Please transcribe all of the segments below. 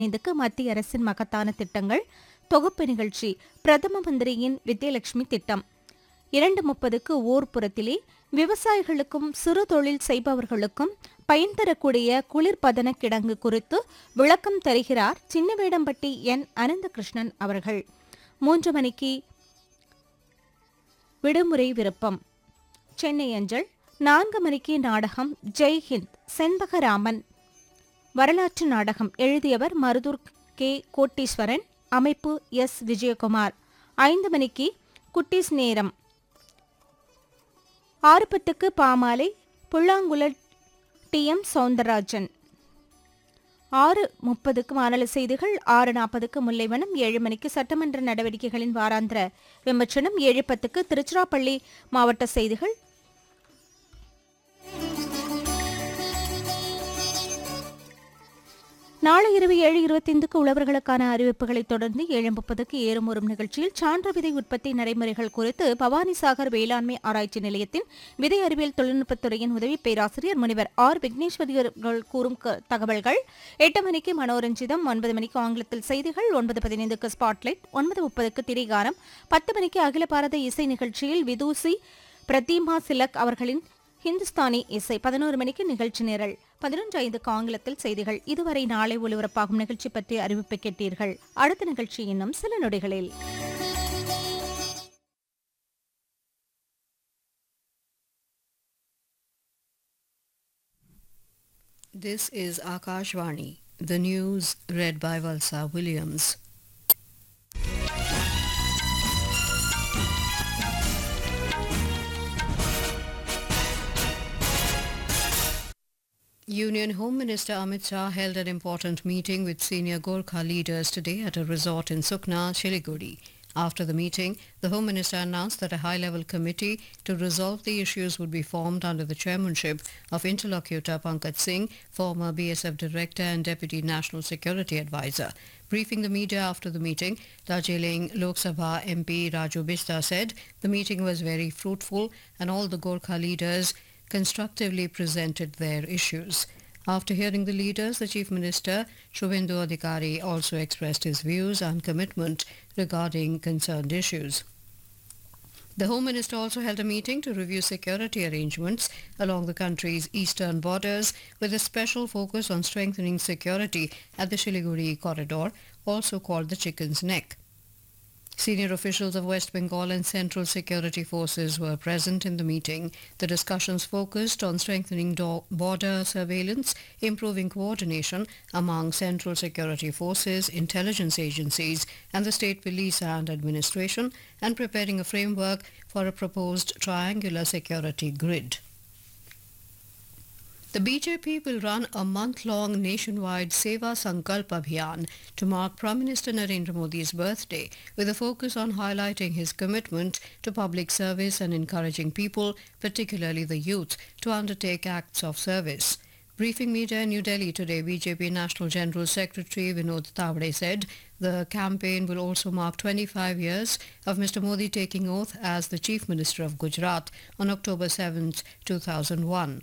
இதுக்கு மத்திய அரசின் மகத்தான திட்டங்கள் தொகுப்பு நிகழ்ச்சி பிரதம மந்திரியின் வித்யலட்சுமி திட்டம் 2:30க்கு ஊர்ப்புறத்திலே விவசாயிகளுக்கும் சிறு தொழில் செய்பவர்களுக்கும் பயன் தரக்கூடிய குளிர்பதன கிடங்கு குறித்து விளக்கம் தருகிறார் சின்னவேடம்பட்டி என் அனந்தகிருஷ்ணன் அவர்கள். 3 மணிக்கு விடுமுறை விருப்பம் சென்னை அஞ்சல். 4 மணிக்கு நாடகம் ஜெய்ஹிந்த் செண்பகராமன் வரலாற்று நாடகம். எழுதியவர் மருதூர் கே. கோட்டீஸ்வரன். அமைப்பு எஸ். விஜயகுமார். 5 மணிக்கு குட்டீஸ் நேரம். 6:10க்கு பாமாலை புல்லாங்குழல் டி. எம். சௌந்தரராஜன். 6:30க்கு வானொலி செய்திகள். 6:40க்கு முல்லைவனம். 7 மணிக்கு சட்டமன்ற நடவடிக்கைகளின் வாராந்திர விமர்சனம். 7:10க்கு திருச்சிராப்பள்ளி மாவட்ட செய்திகள். நாளை இரவு 7:25க்கு உழவர்களுக்கான அறிவிப்புகளை தொடர்ந்து 7:30க்கு ஏறும் நிகழ்ச்சியில் சான்ற விதை உற்பத்தி நடைமுறைகள் குறித்து பவானிசாகர் வேளாண்மை ஆராய்ச்சி நிலையத்தின் விதை அறிவியல் தொழில்நுட்பத்துறையின் உதவி பேராசிரியர் முனைவர் ஆர். விக்னேஸ்வரி அவர்கள் கூறும் தகவல்கள். 8 மணிக்கு மனோரஞ்சிதம். 9 மணிக்கு ஆங்கிலத்தில் செய்திகள். 9:15க்கு ஸ்பாட்லைட். 9:30க்கு திரைகாரம். 10 மணிக்கு அகில பாரத இசை நிகழ்ச்சியில் விதூசி பிரதீமா சிலக் அவர்களின் ஹிந்துஸ்தானி இசை. 11 மணிக்கு நிகழ்ச்சி நிரல். 11:05க்கு ஆங்கிலத்தில் செய்திகள். இதுவரை நாளை ஒலிபரப்பாகும் நிகழ்ச்சி பற்றிய அறிவிப்பை கேட்டீர்கள். அடுத்த நிகழ்ச்சி இன்னும் சில நொடிகளில். This is Akashvani. The news read by Valsa Williams. Union Home Minister Amit Shah held an important meeting with senior Gorkha leaders today at a resort in Sukna, Siliguri. After the meeting, the Home Minister announced that a high-level committee to resolve the issues would be formed under the chairmanship of interlocutor Pankaj Singh, former BSF Director and Deputy National Security Advisor. Briefing the media after the meeting, Darjeeling Lok Sabha MP Raju Bista said the meeting was very fruitful and all the Gorkha leaders constructively presented their issues. After hearing the leaders, the Chief Minister, Shubhendu Adhikari, also expressed his views and commitment regarding concerned issues. The Home Minister also held a meeting to review security arrangements along the country's eastern borders with a special focus on strengthening security at the Siliguri corridor, also called the Chicken's Neck. Senior officials of West Bengal and Central Security Forces were present in the meeting. The discussions focused on strengthening border surveillance, improving coordination among Central Security Forces, intelligence agencies and the state police and administration, and preparing a framework for a proposed triangular security grid. The BJP will run a month-long nationwide Seva Sankalp Abhiyan to mark Prime Minister Narendra Modi's birthday, with a focus on highlighting his commitment to public service and encouraging people, particularly the youth, to undertake acts of service. Briefing media in New Delhi today, BJP National General Secretary Vinod Tawade said the campaign will also mark 25 years of Mr. Modi taking oath as the Chief Minister of Gujarat on October 7, 2001.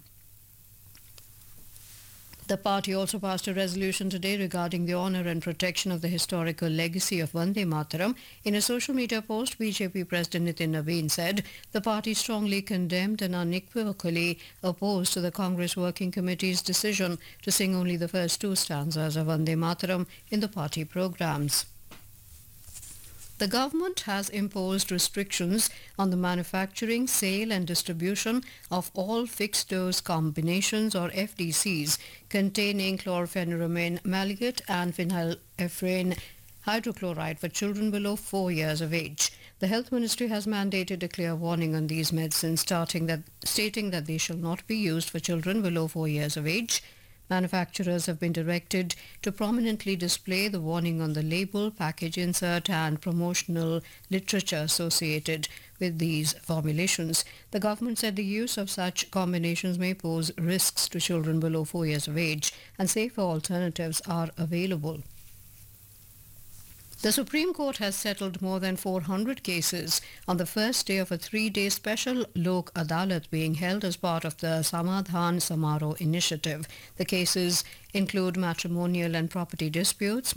The party also passed a resolution today regarding the honour and protection of the historical legacy of Vande Mataram. In a social media post, BJP President Nitin Naveen said the party strongly condemned and unequivocally opposed to the Congress Working Committee's decision to sing only the first 2 stanzas of Vande Mataram in the party programmes. The government has imposed restrictions on the manufacturing, sale and distribution of all fixed-dose combinations or FDCs containing chlorpheniramine maleate and phenylephrine hydrochloride for children below 4 years of age. The Health Ministry has mandated a clear warning on these medicines, stating that they shall not be used for children below 4 years of age. Manufacturers have been directed to prominently display the warning on the label, package insert and promotional literature associated with these formulations. The government said the use of such combinations may pose risks to children below 4 years of age and safer alternatives are available. The Supreme Court has settled more than 400 cases on the first day of a 3-day special Lok Adalat being held as part of the Samadhan Samaro initiative. The cases include matrimonial and property disputes,